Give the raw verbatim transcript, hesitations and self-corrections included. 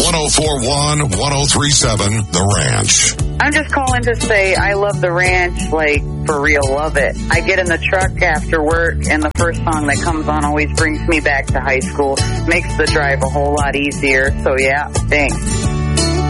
one oh four one, one oh three seven, The Ranch. I'm just calling to say I love The Ranch, like, for real, love it. I get in the truck after work, and the first song that comes on always brings me back to high school. Makes the drive a whole lot easier. So, yeah, thanks.